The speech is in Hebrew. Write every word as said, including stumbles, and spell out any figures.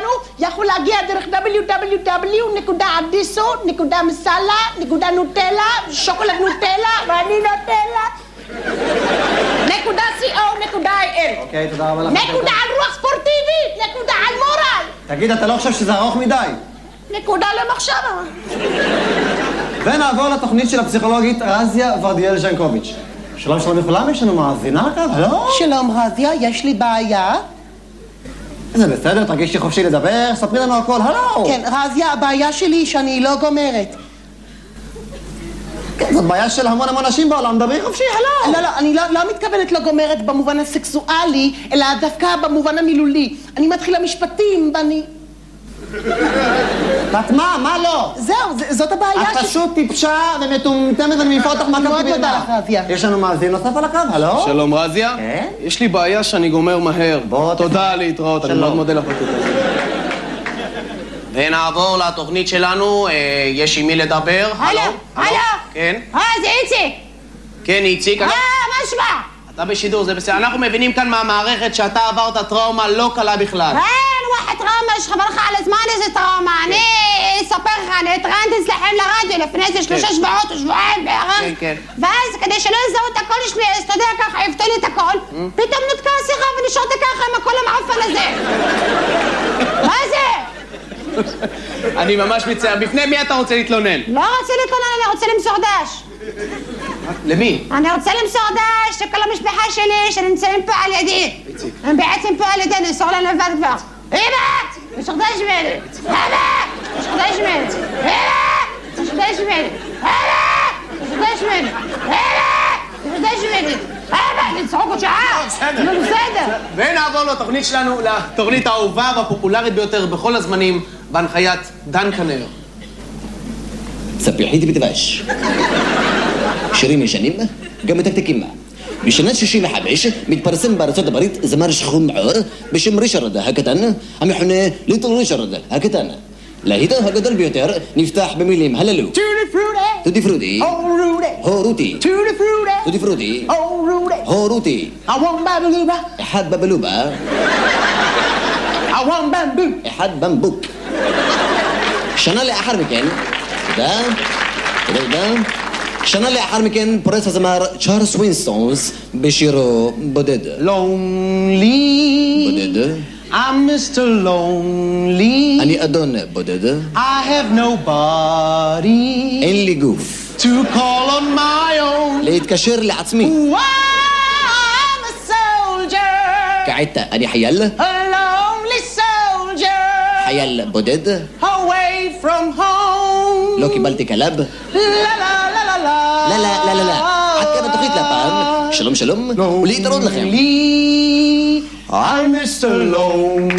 יכול להגיע דרך דאבליו דאבליו דאבליו נקודה אדיסו נקודה מסלה נקודה נוטלה שוקולד נוטלה ואני נוטלה נקודה סי או נקודה איי אל. אוקיי, תודה רבה לך. נקודה על רוח ספורטיבית, נקודה על מורל. תגיד, אתה לא חושב שזה ארוך מדי? נקודה למחשבה. ונעבור לתוכנית של הפסיכולוגית רזיה ורדיאל ז'נקוביץ'. שלום שלום לכולם, יש לנו מאזינה כאן, הלו? שלום רזיה, יש לי בעיה. זה בסדר, תרגישי חופשי לדבר, ספרי לנו הכל, הלו! כן, רזיה, הבעיה שלי היא שאני לא גומרת. כן, זאת בעיה של המון המון אנשים בעולם, דברי חופשי, הלו! לא, לא, אני לא, לא מתכוונת לא גומרת במובן הסקסואלי, אלא דווקא במובן המילולי. אני מתחילה משפטים ואני... ואת מה? מה לא? זהו, זאת הבעיה את פשוט טיפשה ומטומטמת ואני מעיפה אותך מהקו מאוד מודה לך, רזיה. יש לנו מאזין נוסף על הקו, הלו? שלום רזיה. כן? יש לי בעיה שאני גומר מהר. בוא, תודה להתראות, אני מאוד מודה לך. ונעבור לתוכנית שלנו, יש עם מי לדבר. הלו, הלו. כן? אה, זה איציק. כן, איציק. אה, מה שמע? אתה בשידור, זה בסדר. אנחנו מבינים כאן מהמערכת שאתה עברת טראומה לא קלה בכלל. אין, וואחד טראומה, שחבל לך על הזמן איזה טראומה. אני אספר לך, אני התראיינתי אצלכם לרדיו לפני איזה שלושה שבועות או שבועיים בערך. כן, כן. ואז כדי שלא יזהו את הקול שלי, אז אתה יודע ככה, יפתו לי את הקול, פתאום נותקה השיחה ונשארתי ככה עם הקול המעפן הזה. מה זה? אני ממש מצטער. בפני מי אתה רוצה להתלונן? לא רוצה להתלונן, אני רוצה למסור דש. למי? אני רוצה למסור דש לכל המשפחה שלי שנמצאים פה על ידי. הם בעצם פה על ידי, נמסור להם לבד כבר. אמא! יש חדש ממני! אמא! יש חדש ממני! אמא! יש חדש ממני! אמא! יש חדש ממני! אמא! יש חדש ממני! אמא! לצחוק עוד שעה! זה בסדר! ונעבור לתוכנית שלנו, לתוכנית האהובה והפופולרית ביותר בכל הזמנים, בהנחיית דן כנר. ספיחית בדבש. שירים ישנים, גם מתקתקים. בשנת שישים וחמש מתפרסם בארצות הברית זמר שחום עור בשם ריצ'רד הקטן, המכונה ליטל ריצ'רד הקטן. להיט הגדול ביותר נפתח במילים הללו: טוטי פרוטי, הורותי, טוטי פרוטי, הורותי, אחד בבלובה, אחד במבוק. שנה לאחר מכן, תודה, תודה, תודה. שנה לאחר מכן פורץ הזמר צ'ארלס ווינסטונס בשירו בודד. Lonely. בודד. I'm מיסטר Lonely. אני אדון בודד. I have nobody. אין לי גוף. To call on my own. להתקשר לעצמי. I'm a soldier. כעת אני חייל. A lonely soldier. חייל בודד. Away from home. לא קיבלתי כלב. La la la la la. לא, לא, לא, לא, לא. עד כאן התוכנית להפעם. שלום שלום, ולהתראות לכם. I'm מיסטר Lonely.